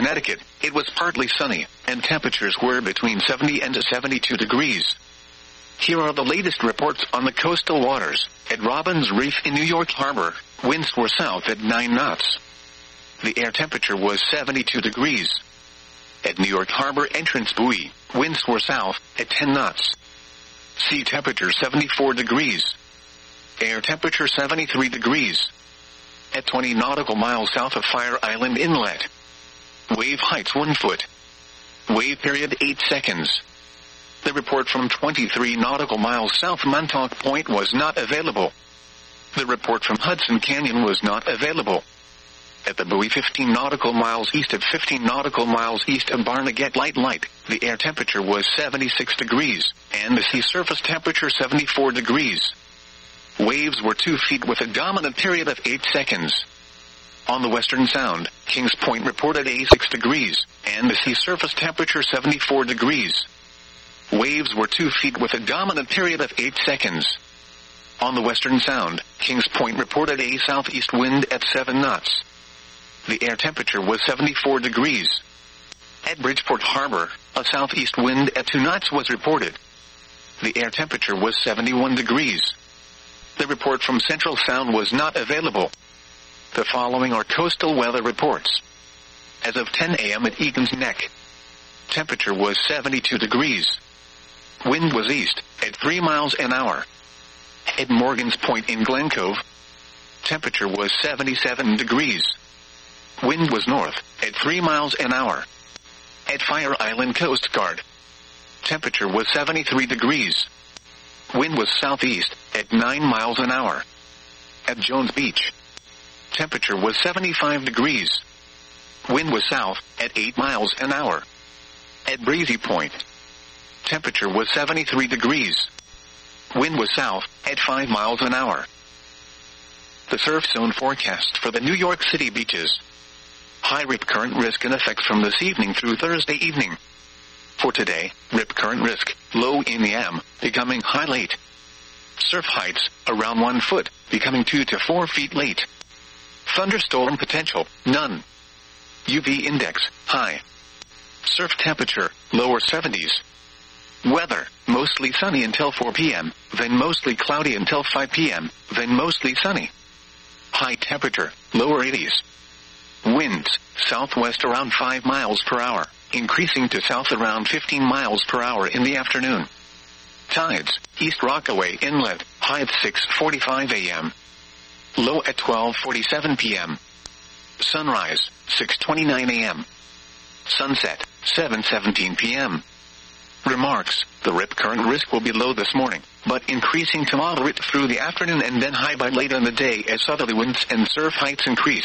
Connecticut, it was partly sunny, and temperatures were between 70 and 72 degrees. Here are the latest reports on the coastal waters. At Robbins Reef in New York Harbor, winds were south at 9 knots. The air temperature was 72 degrees. At New York Harbor Entrance Buoy, winds were south at 10 knots. Sea temperature 74 degrees. Air temperature 73 degrees. At 20 nautical miles south of Fire Island Inlet. Wave heights 1 foot. Wave period 8 seconds. The report from 23 nautical miles south Montauk Point was not available. The report from Hudson Canyon was not available. At the buoy 15 nautical miles east of 15 nautical miles east of Barnegat Light, the air temperature was 76 degrees, and the sea surface temperature 74 degrees. Waves were 2 feet with a dominant period of 8 seconds. On the Western Sound, Kings Point reported 86 degrees, and the sea surface temperature 74 degrees. Waves were 2 feet with a dominant period of 8 seconds. On the Western Sound, Kings Point reported a southeast wind at 7 knots. The air temperature was 74 degrees. At Bridgeport Harbor, a southeast wind at 2 knots was reported. The air temperature was 71 degrees. The report from Central Sound was not available. The following are coastal weather reports. As of 10 a.m. at Egan's Neck, temperature was 72 degrees. Wind was east at 3 miles an hour. At Morgan's Point in Glen Cove, temperature was 77 degrees. Wind was north at 3 miles an hour. At Fire Island Coast Guard, temperature was 73 degrees. Wind was southeast at 9 miles an hour. At Jones Beach, temperature was 75 degrees. Wind was south at 8 miles an hour. At Breezy Point, temperature was 73 degrees. Wind was south at 5 miles an hour. The surf zone forecast for the New York City beaches. High rip current risk in effect from this evening through Thursday evening. For today, rip current risk, low in the AM, becoming high late. Surf heights, around 1 foot, becoming 2 to 4 feet late. Thunderstorm potential, none. UV index, high. Surf temperature, lower 70s. Weather, mostly sunny until 4 p.m., then mostly cloudy until 5 p.m., then mostly sunny. High temperature, lower 80s. Winds, southwest around 5 miles per hour, increasing to south around 15 miles per hour in the afternoon. Tides, East Rockaway Inlet, high at 6:45 a.m. Low at 12:47 p.m. Sunrise, 6:29 a.m. Sunset, 7:17 p.m. Remarks, the rip current risk will be low this morning, but increasing to moderate through the afternoon and then high by late in the day as southerly winds and surf heights increase.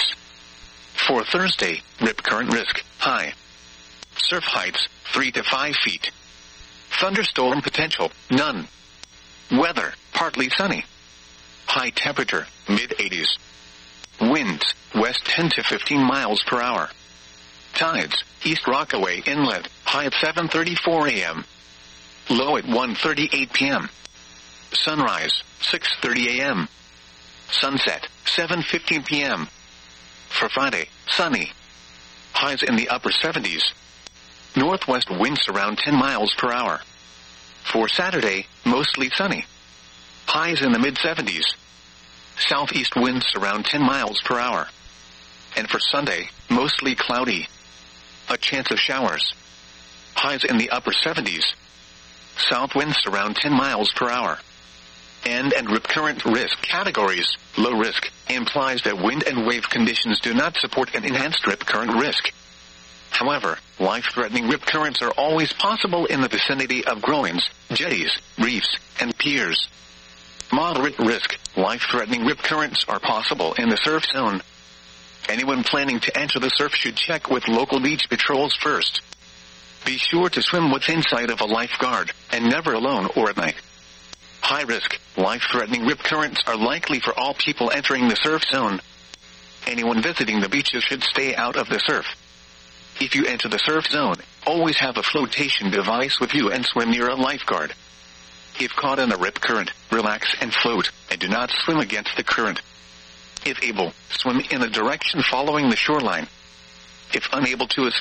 For Thursday, rip current risk, high. Surf heights, 3 to 5 feet. Thunderstorm potential, none. Weather, partly sunny. High temperature, mid-80s. Winds, west 10 to 15 miles per hour. Tides, East Rockaway Inlet, high at 7:34 a.m. Low at 1:38 p.m. Sunrise, 6:30 a.m. Sunset, 7:15 p.m. For Friday, sunny. Highs in the upper 70s. Northwest winds around 10 miles per hour. For Saturday, mostly sunny. Highs in the mid-70s. Southeast winds around 10 miles per hour. And for Sunday, mostly cloudy. A chance of showers. Highs in the upper 70s. South winds around 10 miles per hour. And rip current risk categories. Low risk implies that wind and wave conditions do not support an enhanced rip current risk. However, life-threatening rip currents are always possible in the vicinity of groins, jetties, reefs, and piers. Moderate risk, life-threatening rip currents are possible in the surf zone. Anyone planning to enter the surf should check with local beach patrols first. Be sure to swim within sight of a lifeguard, and never alone or at night. High risk, life-threatening rip currents are likely for all people entering the surf zone. Anyone visiting the beaches should stay out of the surf. If you enter the surf zone, always have a flotation device with you and swim near a lifeguard. If caught in a rip current, relax and float, and do not swim against the current. If able, swim in a direction following the shoreline. If unable to escape